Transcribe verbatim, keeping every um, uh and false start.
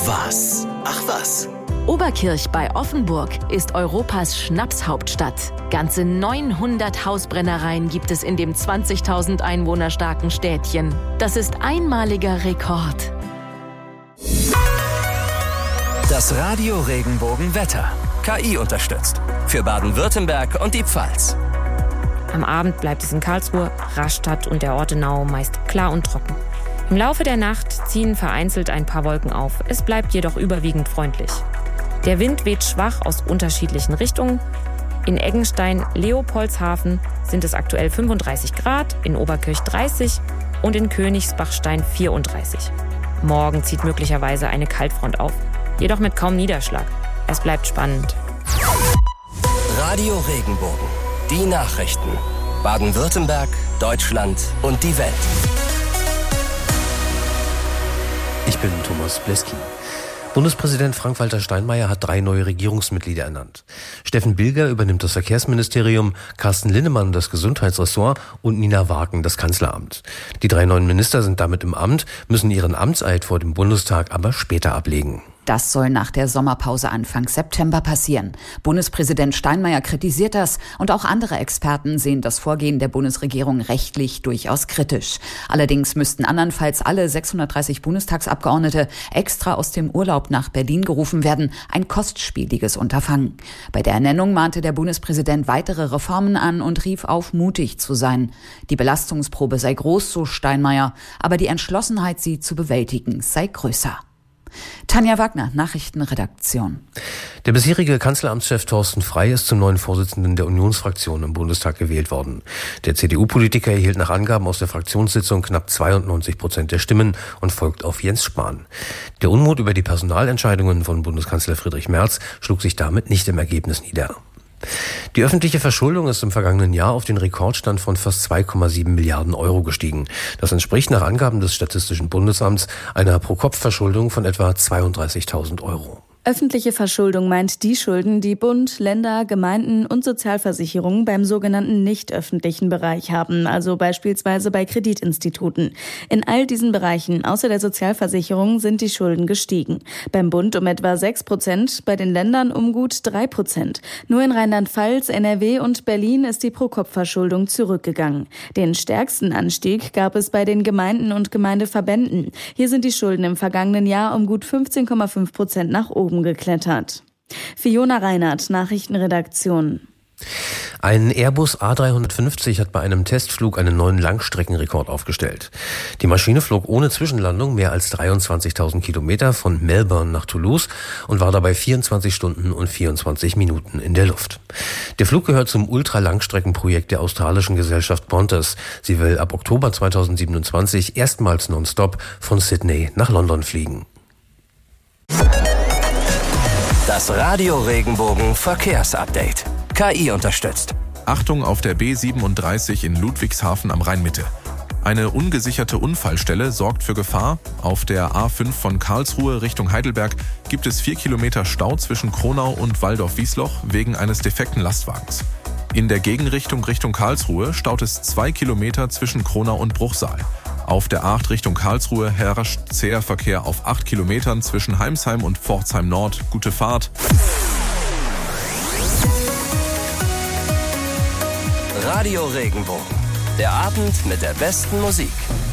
Was? Ach was? Oberkirch bei Offenburg ist Europas Schnapshauptstadt. Ganze neunhundert Hausbrennereien gibt es in dem zwanzigtausend Einwohner starken Städtchen. Das ist einmaliger Rekord. Das Radio Regenbogen Wetter. K I unterstützt. Für Baden-Württemberg und die Pfalz. Am Abend bleibt es in Karlsruhe, Rastatt und der Ortenau meist klar und trocken. Im Laufe der Nacht ziehen vereinzelt ein paar Wolken auf. Es bleibt jedoch überwiegend freundlich. Der Wind weht schwach aus unterschiedlichen Richtungen. In Eggenstein, Leopoldshafen sind es aktuell fünfunddreißig Grad, in Oberkirch dreißig und in Königsbachstein vierunddreißig. Morgen zieht möglicherweise eine Kaltfront auf, jedoch mit kaum Niederschlag. Es bleibt spannend. Radio Regenbogen. Die Nachrichten. Baden-Württemberg, Deutschland und die Welt. Ich bin Thomas Bleski. Bundespräsident Frank-Walter Steinmeier hat drei neue Regierungsmitglieder ernannt. Steffen Bilger übernimmt das Verkehrsministerium, Carsten Linnemann das Gesundheitsressort und Nina Wagen das Kanzleramt. Die drei neuen Minister sind damit im Amt, müssen ihren Amtseid vor dem Bundestag aber später ablegen. Das soll nach der Sommerpause Anfang September passieren. Bundespräsident Steinmeier kritisiert das und auch andere Experten sehen das Vorgehen der Bundesregierung rechtlich durchaus kritisch. Allerdings müssten andernfalls alle sechshundertdreißig Bundestagsabgeordnete extra aus dem Urlaub nach Berlin gerufen werden. Ein kostspieliges Unterfangen. Bei der Ernennung mahnte der Bundespräsident weitere Reformen an und rief auf, mutig zu sein. Die Belastungsprobe sei groß, so Steinmeier, aber die Entschlossenheit, sie zu bewältigen, sei größer. Tanja Wagner, Nachrichtenredaktion. Der bisherige Kanzleramtschef Thorsten Frey ist zum neuen Vorsitzenden der Unionsfraktion im Bundestag gewählt worden. Der C D U-Politiker erhielt nach Angaben aus der Fraktionssitzung knapp zweiundneunzig Prozent der Stimmen und folgt auf Jens Spahn. Der Unmut über die Personalentscheidungen von Bundeskanzler Friedrich Merz schlug sich damit nicht im Ergebnis nieder. Die öffentliche Verschuldung ist im vergangenen Jahr auf den Rekordstand von fast zwei Komma sieben Milliarden Euro gestiegen. Das entspricht nach Angaben des Statistischen Bundesamts einer Pro-Kopf-Verschuldung von etwa zweiunddreißigtausend Euro. Öffentliche Verschuldung meint die Schulden, die Bund, Länder, Gemeinden und Sozialversicherungen beim sogenannten nicht öffentlichen Bereich haben, also beispielsweise bei Kreditinstituten. In all diesen Bereichen, außer der Sozialversicherung, sind die Schulden gestiegen. Beim Bund um etwa sechs Prozent, bei den Ländern um gut drei Prozent. Nur in Rheinland-Pfalz, N R W und Berlin ist die Pro-Kopf-Verschuldung zurückgegangen. Den stärksten Anstieg gab es bei den Gemeinden und Gemeindeverbänden. Hier sind die Schulden im vergangenen Jahr um gut fünfzehn Komma fünf Prozent nach oben geklettert. Fiona Reinhardt, Nachrichtenredaktion. Ein Airbus A dreihundertfünfzig hat bei einem Testflug einen neuen Langstreckenrekord aufgestellt. Die Maschine flog ohne Zwischenlandung mehr als dreiundzwanzigtausend Kilometer von Melbourne nach Toulouse und war dabei vierundzwanzig Stunden und vierundzwanzig Minuten in der Luft. Der Flug gehört zum Ultralangstreckenprojekt der australischen Gesellschaft Qantas. Sie will ab Oktober zweitausendsiebenundzwanzig erstmals nonstop von Sydney nach London fliegen. Das Radio Regenbogen Verkehrsupdate. K I unterstützt. Achtung auf der B siebenunddreißig in Ludwigshafen am Rhein-Mitte. Eine ungesicherte Unfallstelle sorgt für Gefahr. Auf der A fünf von Karlsruhe Richtung Heidelberg gibt es vier Kilometer Stau zwischen Kronau und Waldorf-Wiesloch wegen eines defekten Lastwagens. In der Gegenrichtung Richtung Karlsruhe staut es zwei Kilometer zwischen Kronau und Bruchsal. Auf der A acht Richtung Karlsruhe herrscht zäher Verkehr auf acht Kilometern zwischen Heimsheim und Pforzheim Nord. Gute Fahrt. Radio Regenbogen. Der Abend mit der besten Musik.